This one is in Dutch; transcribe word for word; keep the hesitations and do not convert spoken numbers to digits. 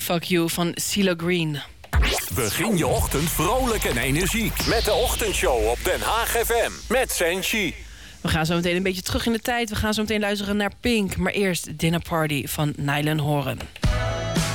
Fuck You van CeeLo Green. Begin je ochtend vrolijk en energiek. Met de ochtendshow op Den Haag F M. Met Senshi. We gaan zo meteen een beetje terug in de tijd. We gaan zo meteen luisteren naar Pink. Maar eerst Dinner Party van Nylon Horan.